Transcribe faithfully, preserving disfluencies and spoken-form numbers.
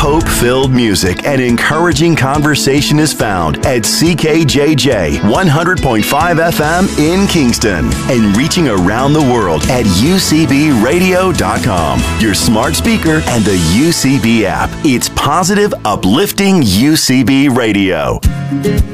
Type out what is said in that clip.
Hope-filled music and encouraging conversation is found at C K J J one hundred point five F M in Kingston and reaching around the world at U C B radio dot com, your smart speaker, and the U C B app. It's positive, uplifting U C B radio.